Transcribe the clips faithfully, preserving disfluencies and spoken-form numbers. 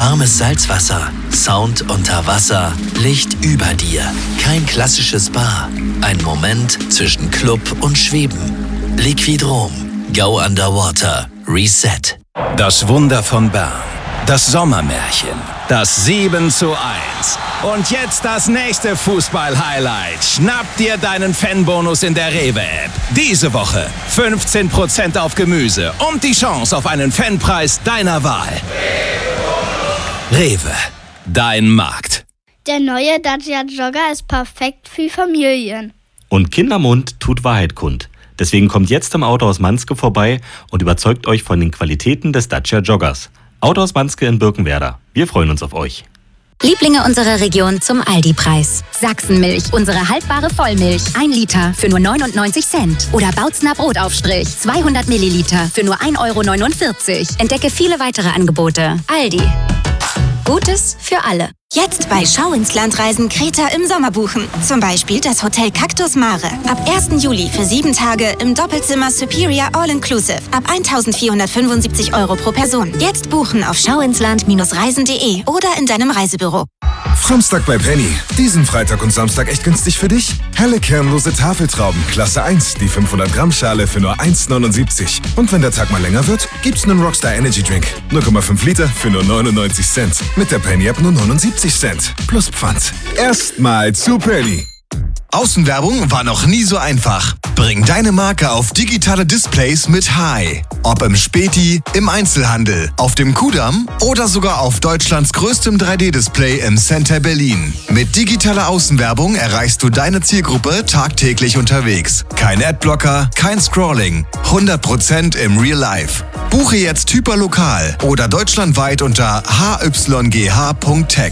Warmes Salzwasser, Sound unter Wasser, Licht über dir. Kein klassisches Spa. Ein Moment zwischen Club und Schweben. Liquidrom. Go Underwater. Reset. Das Wunder von Bern. Das Sommermärchen. Das sieben zu eins. Und jetzt das nächste Fußball-Highlight. Schnapp dir deinen Fanbonus in der Rewe-App. Diese Woche fünfzehn Prozent auf Gemüse und die Chance auf einen Fanpreis deiner Wahl. Rewe, dein Markt. Der neue Dacia Jogger ist perfekt für Familien. Und Kindermund tut Wahrheit kund. Deswegen kommt jetzt im Autohaus Manske vorbei und überzeugt euch von den Qualitäten des Dacia Joggers. Autohaus Manske in Birkenwerder. Wir freuen uns auf euch. Lieblinge unserer Region zum Aldi-Preis. Sachsenmilch, unsere haltbare Vollmilch. ein Liter für nur neunundneunzig Cent. Oder Bautzner Brotaufstrich, zweihundert Milliliter für nur ein Euro neunundvierzig. Entdecke viele weitere Angebote. Aldi. Gutes für alle. Jetzt bei Schau ins Land Reisen Kreta im Sommer buchen. Zum Beispiel das Hotel Cactus Mare. Ab ersten Juli für sieben Tage im Doppelzimmer Superior All-Inclusive. Ab eintausendvierhundertfünfundsiebzig Euro pro Person. Jetzt buchen auf schauinsland reisen punkt de oder in deinem Reisebüro. Samstag bei Penny. Diesen Freitag und Samstag echt günstig für dich? Helle kernlose Tafeltrauben, Klasse eins, die fünfhundert Gramm Schale für nur eins neunundsiebzig. Und wenn der Tag mal länger wird, gibt's einen Rockstar Energy Drink. null Komma fünf Liter für nur neunundneunzig Cent. Mit der Penny App nur neunundsiebzig Cent. Plus Pfand. Erstmal zu Penny. Außenwerbung war noch nie so einfach. Bring deine Marke auf digitale Displays mit Hai. Ob im Späti, im Einzelhandel, auf dem Kudamm oder sogar auf Deutschlands größtem drei D-Display im Center Berlin. Mit digitaler Außenwerbung erreichst du deine Zielgruppe tagtäglich unterwegs. Kein Adblocker, kein Scrolling. hundert Prozent im Real Life. Buche jetzt hyperlokal oder deutschlandweit unter h y g h punkt tech.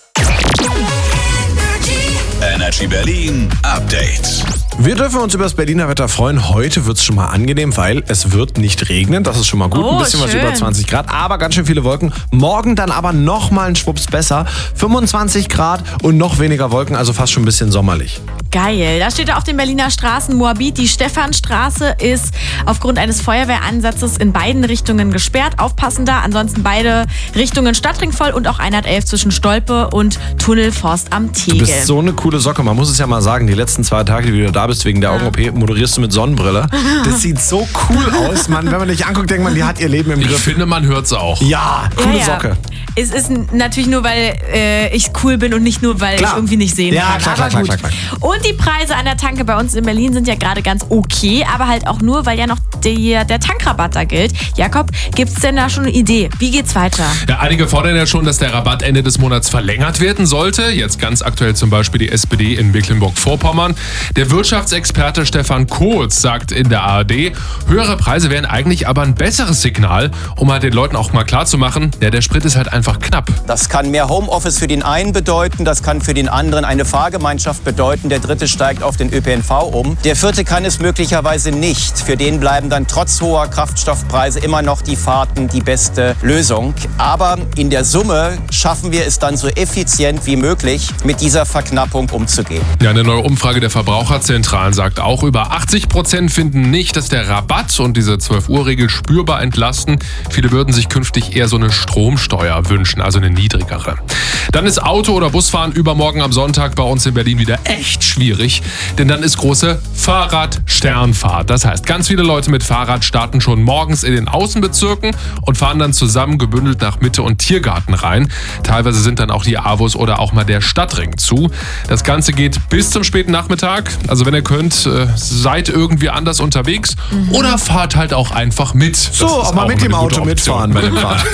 Energy Berlin Update. Wir dürfen uns über das Berliner Wetter freuen. Heute wird es schon mal angenehm, weil es wird nicht regnen. Das ist schon mal gut. Oh, ein bisschen schön. was über zwanzig Grad, aber ganz schön viele Wolken. Morgen dann aber noch mal ein Schwupps besser. fünfundzwanzig Grad und noch weniger Wolken, also fast schon ein bisschen sommerlich. Geil. Da steht auf den Berliner Straßen Moabit. Die Stephanstraße ist aufgrund eines Feuerwehransatzes in beiden Richtungen gesperrt. Aufpassen da. Ansonsten beide Richtungen Stadtring voll und auch hundertelf zwischen Stolpe und Tunnelforst am Tegel. Du bist so eine coole Socke. Man muss es ja mal sagen, die letzten zwei Tage, die du da bist, wegen der Augen-O P, moderierst du mit Sonnenbrille. Das sieht so cool aus, Mann. Wenn man dich anguckt, denkt man, die hat ihr Leben im Griff. Ich finde, man hört es auch. Ja, coole ja, ja. Socke. Es ist natürlich nur, weil äh, ich cool bin und nicht nur, weil Klar. ich irgendwie nicht sehen Ja, kann. klar, aber klar, gut. klar, klar, klar. Und die Preise an der Tanke bei uns in Berlin sind ja gerade ganz okay, aber halt auch nur, weil ja noch die, der Tankrabatt da gilt. Jakob, gibt's denn da schon eine Idee? Wie geht's weiter? Ja, einige fordern ja schon, dass der Rabatt Ende des Monats verlängert werden sollte. Jetzt ganz aktuell zum Beispiel die S P D in Mecklenburg-Vorpommern. Der Wirtschaftsexperte Stefan Kohls sagt in der A R D, höhere Preise wären eigentlich aber ein besseres Signal, um halt den Leuten auch mal klarzumachen, ja, der Sprit ist halt einfach knapp. Das kann mehr Homeoffice für den einen bedeuten, das kann für den anderen eine Fahrgemeinschaft bedeuten. Der dritte steigt auf den Ö P N V um. Der vierte kann es möglicherweise nicht. Für den bleiben dann trotz hoher Kraftstoffpreise immer noch die Fahrten die beste Lösung. Aber in der Summe schaffen wir es dann so effizient wie möglich, mit dieser Verknappung umzugehen. Ja, eine neue Umfrage der Verbraucherzentralen sagt auch, über achtzig Prozent finden nicht, dass der Rabatt und diese zwölf Uhr Regel spürbar entlasten. Viele würden sich künftig eher so eine Stromsteuer wünschen, also eine niedrigere. Dann ist Auto- oder Busfahren übermorgen am Sonntag bei uns in Berlin wieder echt schwierig, denn dann ist große Fahrrad-Sternfahrt. Das heißt, ganz viele Leute mit Fahrrad starten schon morgens in den Außenbezirken und fahren dann zusammen gebündelt nach Mitte und Tiergarten rein. Teilweise sind dann auch die A W Os oder auch mal der Stadtring zu. Das Ganze geht bis zum späten Nachmittag. Also wenn ihr könnt, äh, seid irgendwie anders unterwegs mhm. oder fahrt halt auch einfach mit. So, auch mal mit dem Auto mitfahren bei dem Fahrrad.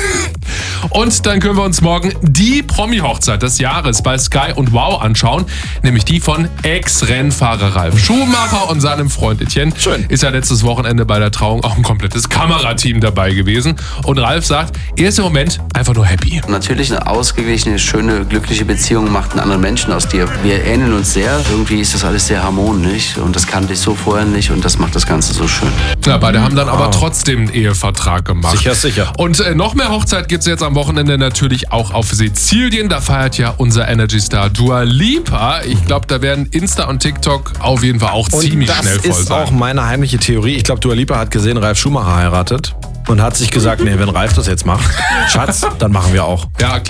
Und dann können wir uns morgen die Promi-Hochzeit des Jahres bei Sky und Wow anschauen, nämlich die von Ex-Rennfahrer Ralf Schumacher und seinem Freund Etienne. Schön. Ist ja letztes Wochenende bei der Trauung auch ein komplettes Kamerateam dabei gewesen. Und Ralf sagt, er ist im Moment einfach nur happy. Natürlich eine ausgeglichene, schöne, glückliche Beziehung macht einen anderen Menschen aus dir. Wir ähneln uns sehr. Irgendwie ist das alles sehr harmonisch und das kannte ich so vorher nicht und das macht das Ganze so schön. Ja, beide haben dann aber trotzdem einen Ehevertrag gemacht. Sicher, sicher. Und äh, noch mehr Hochzeit gibt es jetzt am Wochenende natürlich auch auf Sizilien. Da feiert ja unser Energy-Star Dua Lipa. Ich glaube, da werden Insta und TikTok auf jeden Fall auch und ziemlich schnell voll sein. Das ist auch meine heimliche Theorie. Ich glaube, Dua Lipa hat gesehen, Ralf Schumacher heiratet und hat sich gesagt, nee, wenn Ralf das jetzt macht, Schatz, dann machen wir auch. Ja, klar.